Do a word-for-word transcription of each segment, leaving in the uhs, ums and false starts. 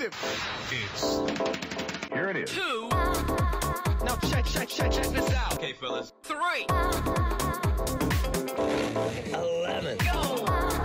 It's here it is. Two. Now check, check, check, check this out. Okay, fellas. Three. Eleven. Go.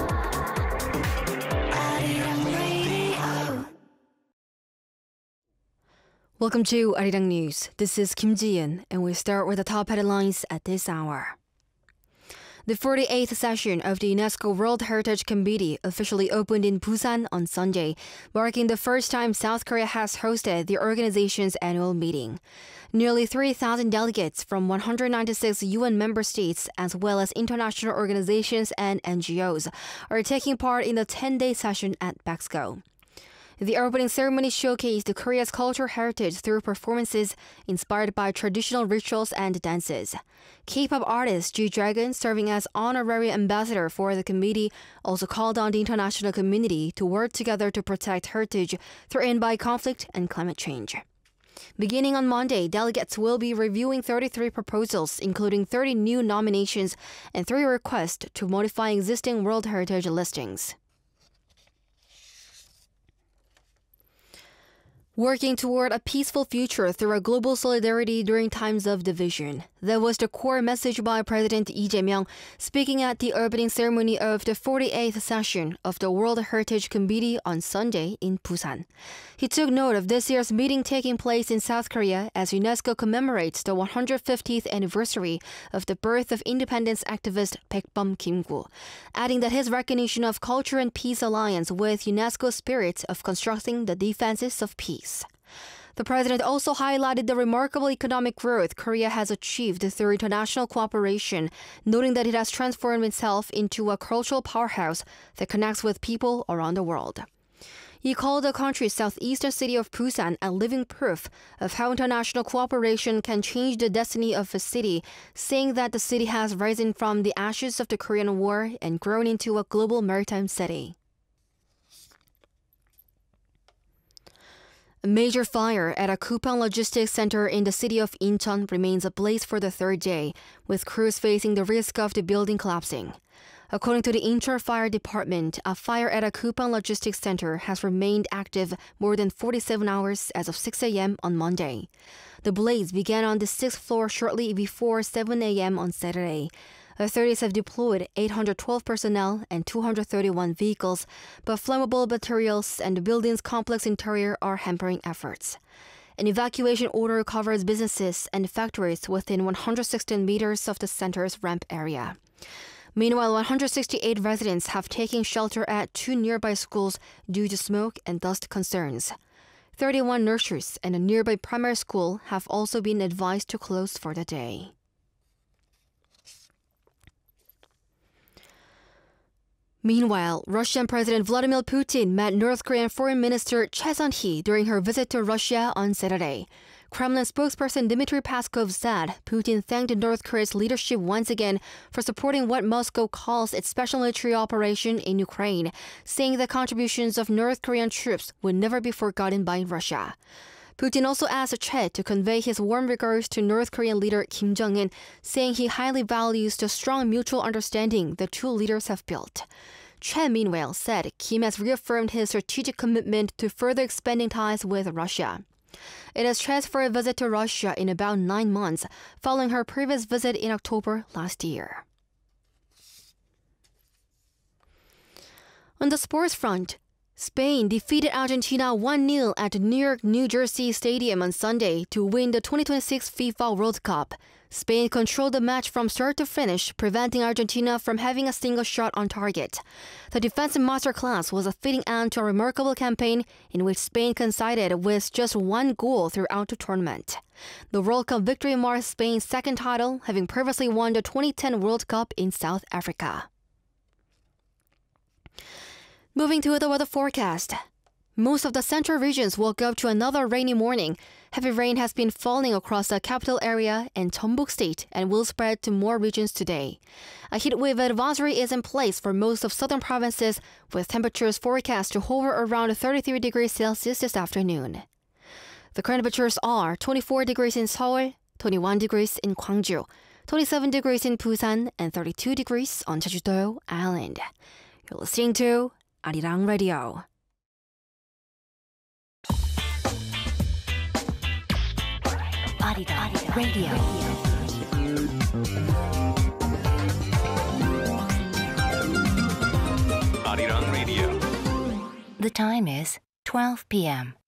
Welcome to Arirang News. This is Kim Ji-in, and we start with the top headlines at this hour. The forty-eighth session of the UNESCO World Heritage Committee officially opened in Busan on Sunday, marking the first time South Korea has hosted the organization's annual meeting. Nearly three thousand delegates from one hundred ninety-six U N member states, as well as international organizations and N G Os, are taking part in the ten-day session at Bexco. The opening ceremony showcased Korea's cultural heritage through performances inspired by traditional rituals and dances. K-pop artist G-Dragon, serving as honorary ambassador for the committee, also called on the international community to work together to protect heritage threatened by conflict and climate change. Beginning on Monday, delegates will be reviewing thirty-three proposals, including thirty new nominations and three requests to modify existing World Heritage listings. Working toward a peaceful future through a global solidarity during times of division. That was the core message by President Lee Jae-myung speaking at the opening ceremony of the forty-eighth session of the World Heritage Committee on Sunday in Busan. He took note of this year's meeting taking place in South Korea as UNESCO commemorates the one hundred fiftieth anniversary of the birth of independence activist Baekbum Kim-gu, adding that his recognition of Culture and Peace Alliance with UNESCO's spirit of constructing the defenses of peace. The president also highlighted the remarkable economic growth Korea has achieved through international cooperation, noting that it has transformed itself into a cultural powerhouse that connects with people around the world. He called the country's southeastern city of Busan a living proof of how international cooperation can change the destiny of a city, saying that the city has risen from the ashes of the Korean War and grown into a global maritime city. A major fire at a Coupang logistics center in the city of Incheon remains ablaze for the third day, with crews facing the risk of the building collapsing. According to the Incheon Fire Department, a fire at a Coupang logistics center has remained active more than forty-seven hours as of six a.m. on Monday. The blaze began on the sixth floor shortly before seven a.m. on Saturday. Authorities have deployed eight hundred twelve personnel and two hundred thirty-one vehicles, but flammable materials and the building's complex interior are hampering efforts. An evacuation order covers businesses and factories within one hundred sixteen meters of the center's ramp area. Meanwhile, one hundred sixty-eight residents have taken shelter at two nearby schools due to smoke and dust concerns. thirty-one nurseries and a nearby primary school have also been advised to close for the day. Meanwhile, Russian President Vladimir Putin met North Korean Foreign Minister Choi Sun-hee during her visit to Russia on Saturday. Kremlin spokesperson Dmitry Peskov said Putin thanked North Korea's leadership once again for supporting what Moscow calls its special military operation in Ukraine, saying the contributions of North Korean troops would never be forgotten by Russia. Putin also asked Choi to convey his warm regards to North Korean leader Kim Jong-un, saying he highly values the strong mutual understanding the two leaders have built. Choi, meanwhile, said Kim has reaffirmed his strategic commitment to further expanding ties with Russia. It is Choi's first visit to Russia in about nine months, following her previous visit in October last year. On the sports front, Spain defeated Argentina one nil at the New York, New Jersey Stadium on Sunday to win the twenty twenty-six FIFA World Cup. Spain controlled the match from start to finish, preventing Argentina from having a single shot on target. The defensive masterclass was a fitting end to a remarkable campaign in which Spain conceded with just one goal throughout the tournament. The World Cup victory marks Spain's second title, having previously won the twenty ten World Cup in South Africa. Moving to the weather forecast. Most of the central regions woke up to another rainy morning. Heavy rain has been falling across the capital area and Jeonbuk State and will spread to more regions today. A heatwave advisory is in place for most of southern provinces, with temperatures forecast to hover around thirty-three degrees Celsius this afternoon. The current temperatures are twenty-four degrees in Seoul, twenty-one degrees in Gwangju, twenty-seven degrees in Busan, and thirty-two degrees on Jeju-do Island. You're listening to Arirang Radio. Arirang Radio. Arirang Radio. The time is twelve p m